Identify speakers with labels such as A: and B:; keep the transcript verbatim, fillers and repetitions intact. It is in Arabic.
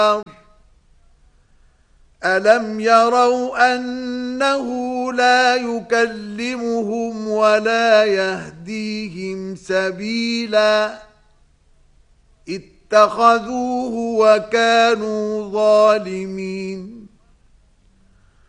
A: أَلَمْ يَرَوْا أَنَّهُ لَا يُكَلِّمُهُمْ وَلَا يَهْدِيهِمْ سَبِيلًا اتَّخَذُوهُ وَكَانُوا ظَالِمِينَ